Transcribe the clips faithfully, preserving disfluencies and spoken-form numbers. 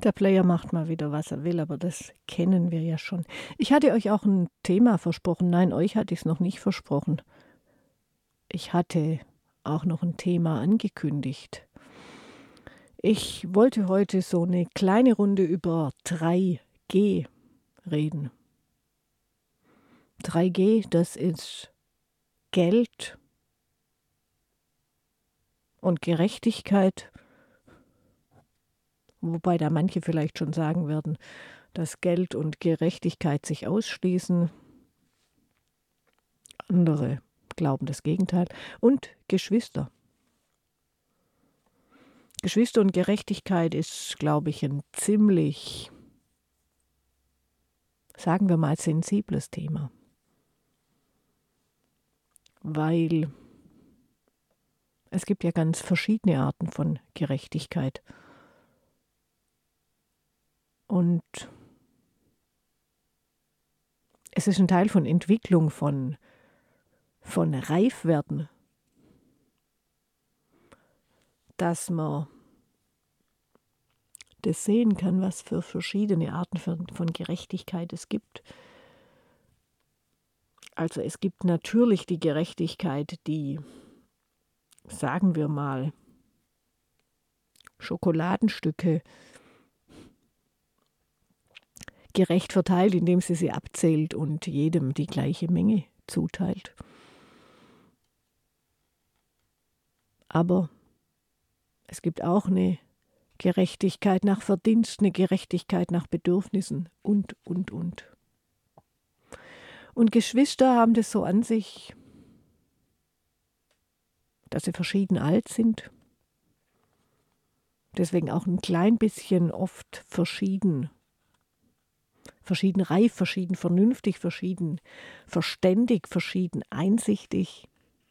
Der Player macht mal wieder, was er will, aber das kennen wir ja schon. Ich hatte euch auch ein Thema versprochen. Nein, euch hatte ich es noch nicht versprochen. Ich hatte auch noch ein Thema angekündigt. Ich wollte heute so eine kleine Runde über drei G reden. drei G, das ist Geld und Gerechtigkeit, wobei da manche vielleicht schon sagen werden, dass Geld und Gerechtigkeit sich ausschließen. Andere glauben das Gegenteil. Und Geschwister. Geschwister und Gerechtigkeit ist, glaube ich, ein ziemlich, sagen wir mal, sensibles Thema. Weil es gibt ja ganz verschiedene Arten von Gerechtigkeit. Und es ist ein Teil von Entwicklung, von, von Reifwerden, dass man das sehen kann, was für verschiedene Arten von, von Gerechtigkeit es gibt. Also es gibt natürlich die Gerechtigkeit, die, sagen wir mal, Schokoladenstücke gerecht verteilt, indem sie sie abzählt und jedem die gleiche Menge zuteilt. Aber es gibt auch eine Gerechtigkeit nach Verdienst, eine Gerechtigkeit nach Bedürfnissen und, und, und. Und Geschwister haben das so an sich, dass sie verschieden alt sind. Deswegen auch ein klein bisschen oft verschieden. Verschieden reif, verschieden vernünftig, verschieden verständig, verschieden einsichtig.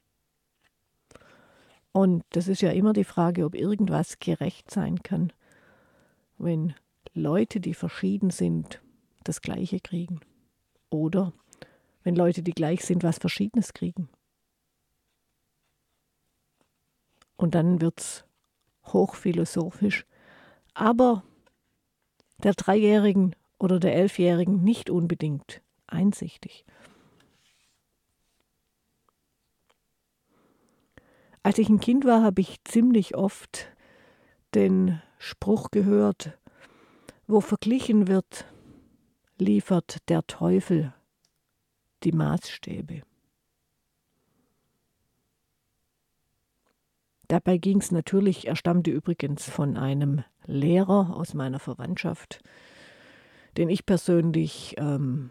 Und das ist ja immer die Frage, ob irgendwas gerecht sein kann, wenn Leute, die verschieden sind, das Gleiche kriegen. Oder wenn Leute, die gleich sind, was Verschiedenes kriegen. Und dann wird es hochphilosophisch, aber der Dreijährigen oder der Elfjährigen nicht unbedingt einsichtig. Als ich ein Kind war, habe ich ziemlich oft den Spruch gehört, wo verglichen wird, liefert der Teufel die Maßstäbe. Dabei ging es natürlich, er stammte übrigens von einem Lehrer aus meiner Verwandtschaft, den ich persönlich ähm,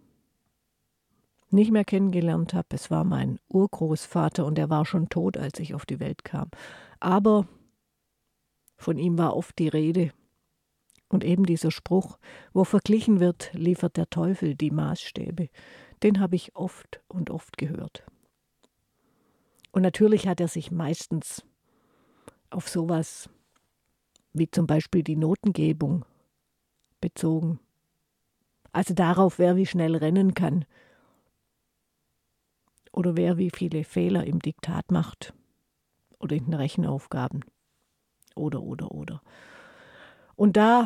nicht mehr kennengelernt habe. Es war mein Urgroßvater und er war schon tot, als ich auf die Welt kam. Aber von ihm war oft die Rede. Und eben dieser Spruch, wo verglichen wird, liefert der Teufel die Maßstäbe, den habe ich oft und oft gehört. Und natürlich hat er sich meistens auf sowas wie zum Beispiel die Notengebung bezogen. Also darauf, wer wie schnell rennen kann oder wer wie viele Fehler im Diktat macht oder in den Rechenaufgaben oder, oder, oder. Und da,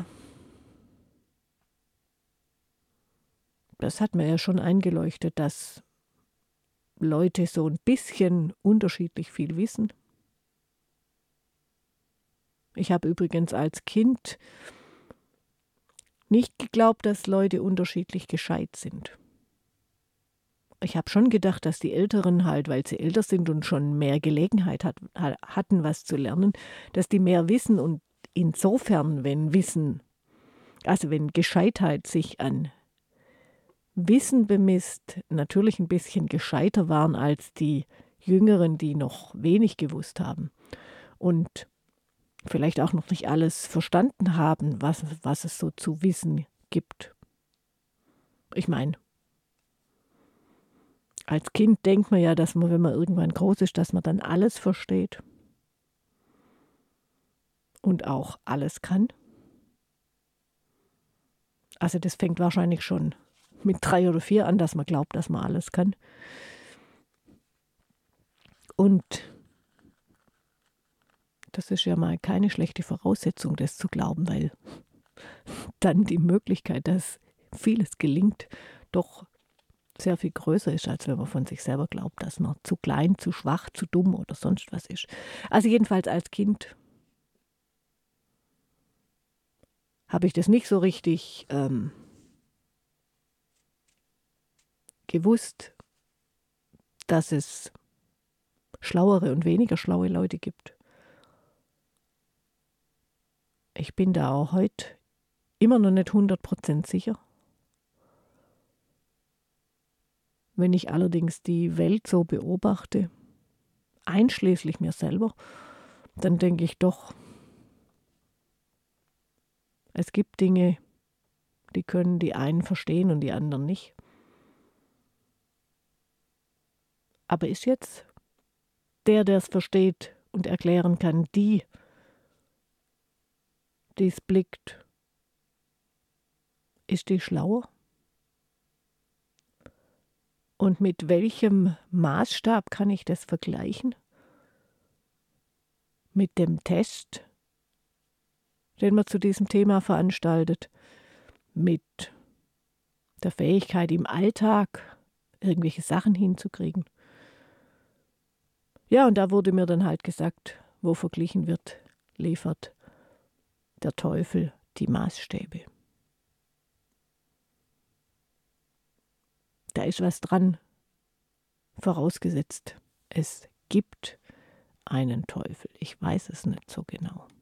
das hat mir ja schon eingeleuchtet, dass Leute so ein bisschen unterschiedlich viel wissen. Ich habe übrigens als Kind nicht geglaubt, dass Leute unterschiedlich gescheit sind. Ich habe schon gedacht, dass die Älteren halt, weil sie älter sind und schon mehr Gelegenheit hat, hatten, was zu lernen, dass die mehr wissen und insofern, wenn Wissen, also wenn Gescheitheit sich an Wissen bemisst, natürlich ein bisschen gescheiter waren als die Jüngeren, die noch wenig gewusst haben und vielleicht auch noch nicht alles verstanden haben, was, was es so zu wissen gibt. Ich meine, als Kind denkt man ja, dass man, wenn man irgendwann groß ist, dass man dann alles versteht und auch alles kann. Also das fängt wahrscheinlich schon mit drei oder vier an, dass man glaubt, dass man alles kann. Und das ist ja mal keine schlechte Voraussetzung, das zu glauben, weil dann die Möglichkeit, dass vieles gelingt, doch sehr viel größer ist, als wenn man von sich selber glaubt, dass man zu klein, zu schwach, zu dumm oder sonst was ist. Also jedenfalls als Kind habe ich das nicht so richtig ähm, gewusst, dass es schlauere und weniger schlaue Leute gibt. Ich bin da auch heute immer noch nicht hundert Prozent sicher. Wenn ich allerdings die Welt so beobachte, einschließlich mir selber, dann denke ich doch, es gibt Dinge, die können die einen verstehen und die anderen nicht. Aber ist jetzt der, der es versteht und erklären kann, die, die es blickt, ist die schlauer? Und mit welchem Maßstab kann ich das vergleichen? Mit dem Test, den man zu diesem Thema veranstaltet, mit der Fähigkeit im Alltag irgendwelche Sachen hinzukriegen. Ja, und da wurde mir dann halt gesagt, wo verglichen wird, liefert der Teufel die Maßstäbe. Da ist was dran, vorausgesetzt, es gibt einen Teufel. Ich weiß es nicht so genau.